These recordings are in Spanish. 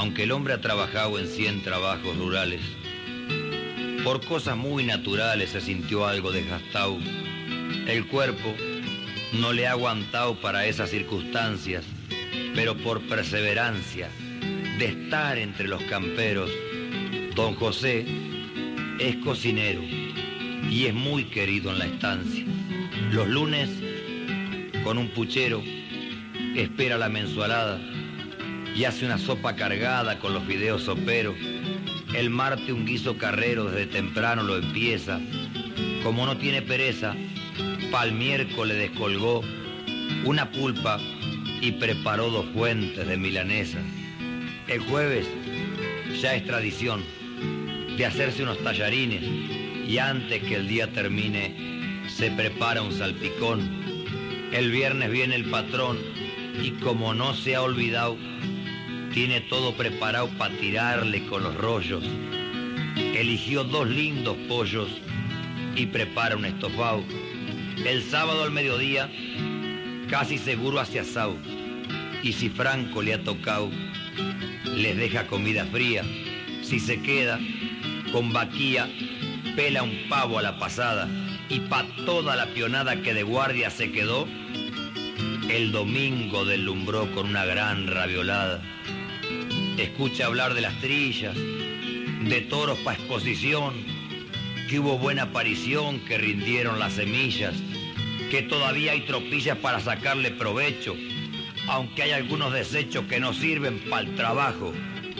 Aunque el hombre ha trabajado en 100 trabajos rurales, por cosas muy naturales se sintió algo desgastado. El cuerpo no le ha aguantado para esas circunstancias, pero por perseverancia de estar entre los camperos, don José es cocinero y es muy querido en la estancia. Los lunes, con un puchero, espera la mensualada y hace una sopa cargada con los fideos soperos. El martes un guiso carrero desde temprano lo empieza. Como no tiene pereza, pa'l miércoles descolgó una pulpa y preparó 2 fuentes de milanesa. El jueves ya es tradición de hacerse unos tallarines y antes que el día termine se prepara un salpicón. El viernes viene el patrón y como no se ha olvidado, tiene todo preparado para tirarle con los rollos. Eligió 2 lindos pollos y prepara un estofado. El sábado al mediodía casi seguro hace asado. Y si Franco le ha tocado, les deja comida fría. Si se queda, con vaquía, pela un pavo a la pasada. Y pa' toda la pionada que de guardia se quedó, el domingo deslumbró con una gran raviolada. Escucha hablar de las trillas, de toros pa' exposición, que hubo buena aparición, que rindieron las semillas, que todavía hay tropillas para sacarle provecho, aunque hay algunos desechos que no sirven para el trabajo.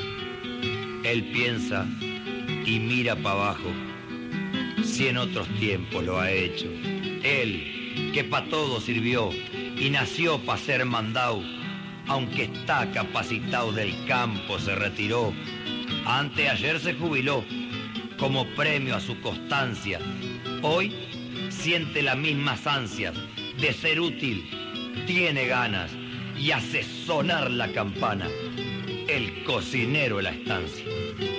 Él piensa y mira para abajo, si en otros tiempos lo ha hecho. Él, que para todo sirvió y nació para ser mandado, aunque está capacitado del campo, se retiró. Anteayer se jubiló como premio a su constancia. Hoy siente las mismas ansias de ser útil, tiene ganas y hace sonar la campana. El cocinero de la estancia.